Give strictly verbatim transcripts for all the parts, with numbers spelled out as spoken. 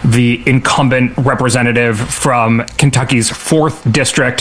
the incumbent representative from Kentucky's fourth district.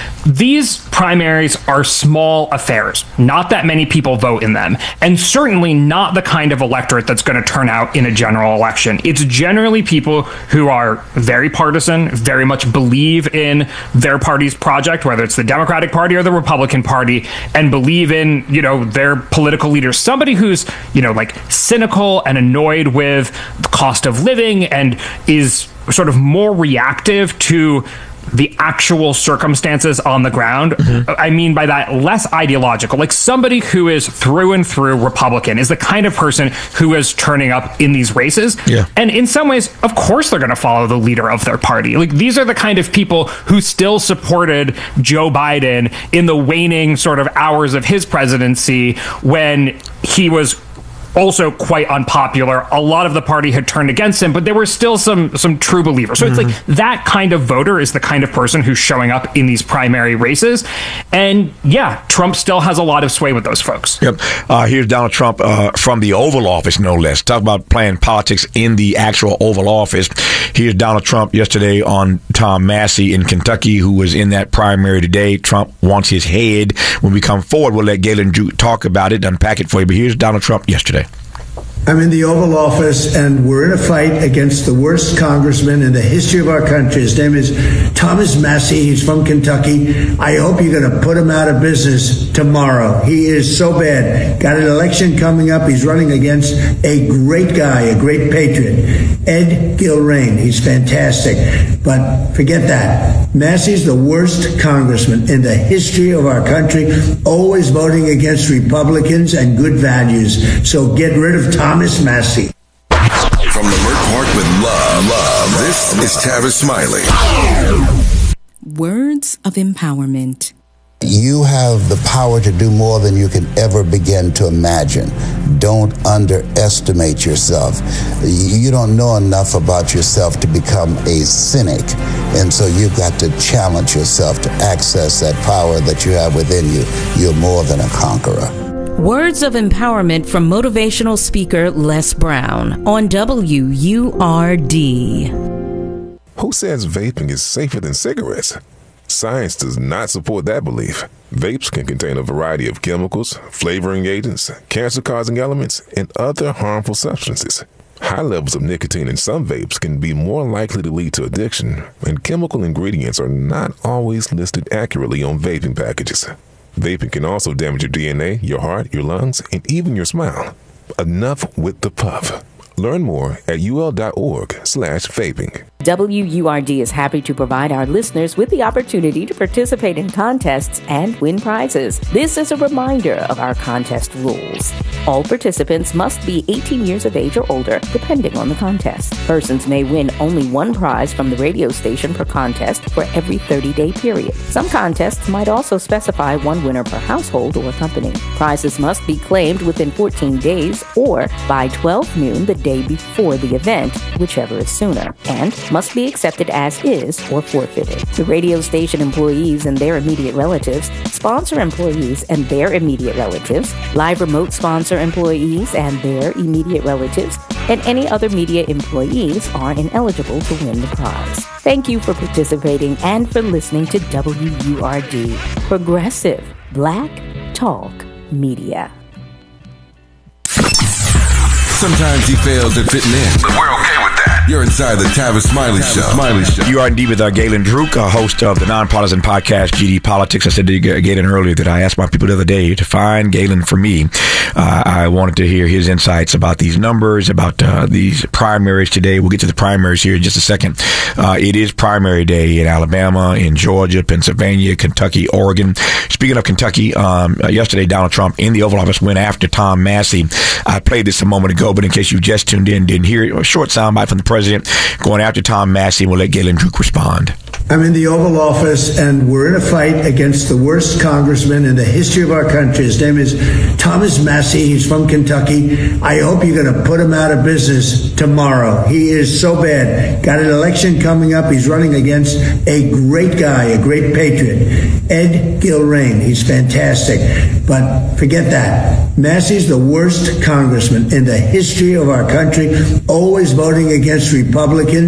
These primaries are small affairs. Not that many people vote in them, and certainly not the kind of electorate that's going to turn out in a general election. It's generally people who are very partisan, very much believe in their party's project, whether it's the Democratic Party or the Republican Party, and believe in, you know, their political leaders. Somebody who's, you know, like cynical and annoyed with the cost of living and is sort of more reactive to the actual circumstances on the ground. Mm-hmm. I mean by that, less ideological. Like somebody who is through and through Republican is the kind of person who is turning up in these races. Yeah. And in some ways, of course, they're going to follow the leader of their party. Like these are the kind of people who still supported Joe Biden in the waning sort of hours of his presidency when he was also quite unpopular. A lot of the party had turned against him, but there were still some some true believers. So mm-hmm. it's like that kind of voter is the kind of person who's showing up in these primary races. And yeah, Trump still has a lot of sway with those folks. Yep. Uh, here's Donald Trump uh, from the Oval Office, no less. Talk about playing politics in the actual Oval Office. Here's Donald Trump yesterday on Tom Massey in Kentucky, who was in that primary today. Trump wants his head. When we come forward, we'll let Galen Druke talk about it, unpack it for you. But here's Donald Trump yesterday. I'm in the Oval Office, and we're in a fight against the worst congressman in the history of our country. His name is Thomas Massey. He's from Kentucky. I hope you're going to put him out of business tomorrow. He is so bad. Got an election coming up. He's running against a great guy, a great patriot, Ed Gilrain. He's fantastic. But forget that. Massey's the worst congressman in the history of our country, always voting against Republicans and good values. So get rid of Thomas Massey. From Leimert Park with love, love, this is Tavis Smiley. Words of empowerment. You have the power to do more than you can ever begin to imagine. Don't underestimate yourself. You don't know enough about yourself to become a cynic. And so you've got to challenge yourself to access that power that you have within you. You're more than a conqueror. Words of empowerment from motivational speaker Les Brown on W U R D. Who says vaping is safer than cigarettes? Science does not support that belief. Vapes can contain a variety of chemicals, flavoring agents, cancer-causing elements, and other harmful substances. High levels of nicotine in some vapes can be more likely to lead to addiction, and chemical ingredients are not always listed accurately on vaping packages. Vaping can also damage your D N A, your heart, your lungs, and even your smile. Enough with the puff. Learn more at ul.org slash vaping. W U R D is happy to provide our listeners with the opportunity to participate in contests and win prizes. This is a reminder of our contest rules. All participants must be eighteen years of age or older, depending on the contest. Persons may win only one prize from the radio station per contest for every thirty-day period. Some contests might also specify one winner per household or company. Prizes must be claimed within fourteen days or by twelve noon the day before the event, whichever is sooner, and must be accepted as is or forfeited. The radio station employees and their immediate relatives, sponsor employees and their immediate relatives, live remote sponsor employees and their immediate relatives, and any other media employees are ineligible to win the prize. Thank you for participating and for listening to W U R D, Progressive Black Talk Media. Sometimes he fails at fitting in, but we're okay with that. You're inside the Tavis Smiley Show. Smiley Show. You are indeed with uh, Galen Druke, uh, host of the nonpartisan podcast G D Politics. I said to Galen earlier that I asked my people the other day to find Galen for me. Uh, I wanted to hear his insights about these numbers, about uh, these primaries today. We'll get to the primaries here in just a second. Uh, it is primary day in Alabama, in Georgia, Pennsylvania, Kentucky, Oregon. Speaking of Kentucky, um, uh, yesterday Donald Trump in the Oval Office went after Tom Massey. I played this a moment ago, but in case you just tuned in, didn't hear it, a short soundbite from the president going after Tom Massey. We'll let Galen Druke respond. I'm in the Oval Office, and we're in a fight against the worst congressman in the history of our country. His name is Thomas Massey. He's from Kentucky. I hope you're going to put him out of business tomorrow. He is so bad. Got an election coming up. He's running against a great guy, a great patriot, Ed Gilrain. He's fantastic. But forget that. Massey's the worst congressman in the history of our country, always voting against Republicans.